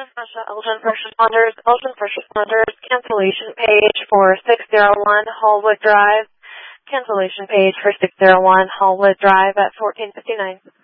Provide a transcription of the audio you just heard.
Natasha Elgin First Responders, cancellation page for 601 Hallwood Drive. Cancellation page for 601 Hallwood Drive at 14:59.